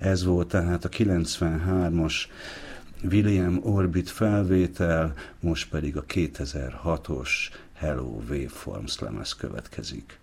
Ez volt tehát a 93-as William Orbit felvétel, most pedig a 2006-os Hello Waveforms lemez következik.